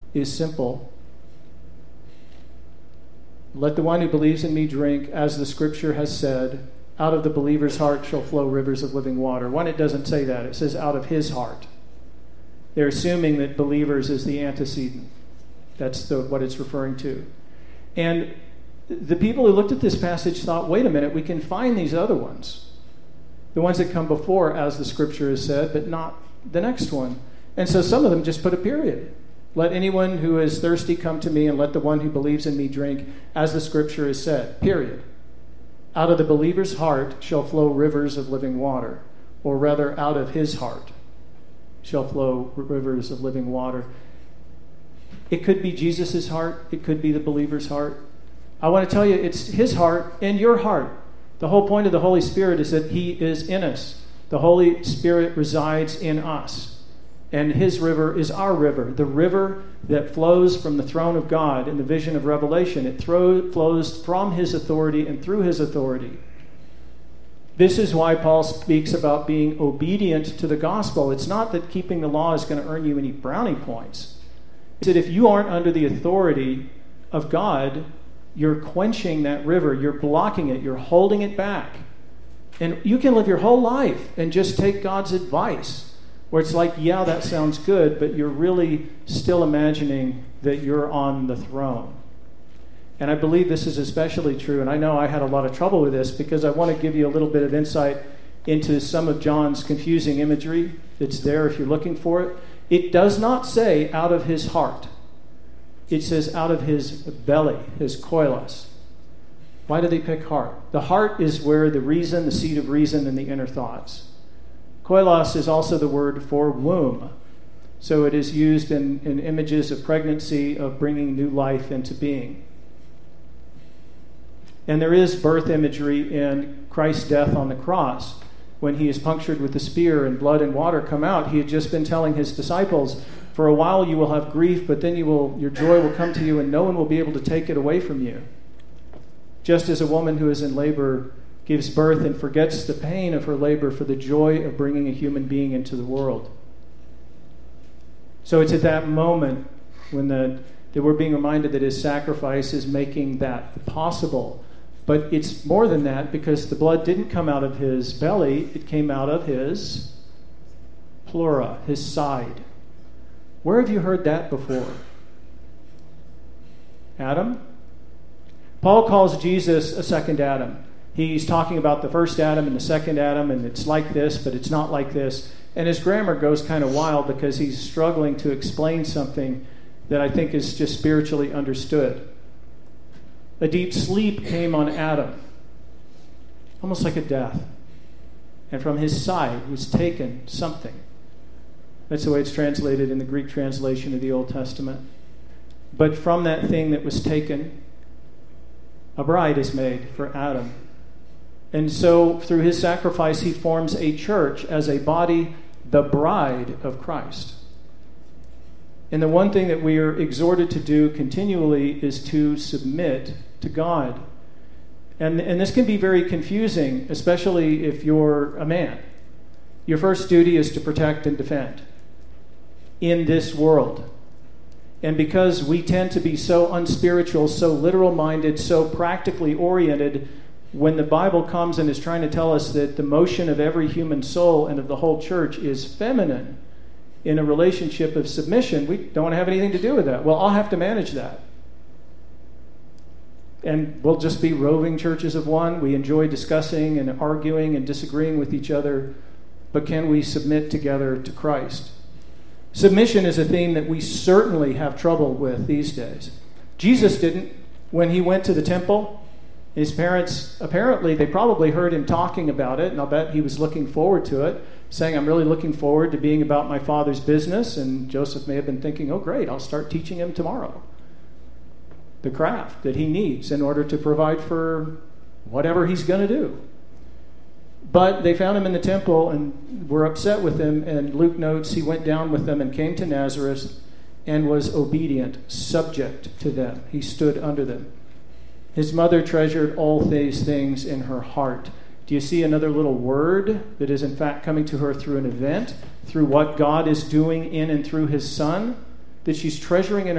is simple. Let the one who believes in me drink, as the scripture has said, out of the believer's heart shall flow rivers of living water. One, it doesn't say that. It says out of his heart. They're assuming that believers is the antecedent. That's what it's referring to. And the people who looked at this passage thought, wait a minute, we can find these other ones. The ones that come before, as the scripture has said, but not the next one. And so some of them just put a period. Let anyone who is thirsty come to me, and let the one who believes in me drink, as the scripture has said. Period. Out of the believer's heart shall flow rivers of living water. Or rather, out of his heart shall flow rivers of living water. It could be Jesus' heart. It could be the believer's heart. I want to tell you, it's his heart and your heart. The whole point of the Holy Spirit is that he is in us. The Holy Spirit resides in us. And his river is our river. The river that flows from the throne of God in the vision of Revelation. It flows from his authority and through his authority. This is why Paul speaks about being obedient to the gospel. It's not that keeping the law is going to earn you any brownie points. It's that if you aren't under the authority of God, you're quenching that river, you're blocking it, you're holding it back. And you can live your whole life and just take God's advice, where it's like, yeah, that sounds good, but you're really still imagining that you're on the throne. And I believe this is especially true, and I know I had a lot of trouble with this because I want to give you a little bit of insight into some of John's confusing imagery that's there if you're looking for it. It does not say out of his heart. It says out of his belly, his koilos. Why do they pick heart? The heart is where the reason, the seat of reason, and the inner thoughts. Koilos is also the word for womb. So it is used in images of pregnancy, of bringing new life into being. And there is birth imagery in Christ's death on the cross. When he is punctured with the spear and blood and water come out, he had just been telling his disciples, for a while you will have grief, but then your joy will come to you and no one will be able to take it away from you. Just as a woman who is in labor gives birth and forgets the pain of her labor for the joy of bringing a human being into the world. So it's at that moment when that we're being reminded that his sacrifice is making that possible. But it's more than that, because the blood didn't come out of his belly, it came out of his pleura, his side. Where have you heard that before? Adam? Paul calls Jesus a second Adam. He's talking about the first Adam and the second Adam, and it's like this, but it's not like this. And his grammar goes kind of wild because he's struggling to explain something that I think is just spiritually understood. A deep sleep came on Adam, almost like a death. And from his side was taken something. That's the way it's translated in the Greek translation of the Old Testament. But from that thing that was taken, a bride is made for Adam. And so through his sacrifice, he forms a church as a body, the bride of Christ. And the one thing that we are exhorted to do continually is to submit to God. And this can be very confusing, especially if you're a man. Your first duty is to protect and defend in this world. And because we tend to be so unspiritual, so literal-minded, so practically oriented, when the Bible comes and is trying to tell us that the motion of every human soul and of the whole church is feminine in a relationship of submission, we don't want to have anything to do with that. Well, I'll have to manage that. And we'll just be roving churches of one. We enjoy discussing and arguing and disagreeing with each other. But can we submit together to Christ? Submission is a theme that we certainly have trouble with these days. Jesus didn't. When he went to the temple, his parents, apparently, they probably heard him talking about it, and I'll bet he was looking forward to it, saying, I'm really looking forward to being about my Father's business. And Joseph may have been thinking, oh, great, I'll start teaching him tomorrow the craft that he needs in order to provide for whatever he's going to do. But they found him in the temple and were upset with him, and Luke notes he went down with them and came to Nazareth and was obedient, subject to them. He stood under them. His mother treasured all these things in her heart. Do you see another little word that is in fact coming to her through an event, through what God is doing in and through his Son, that she's treasuring in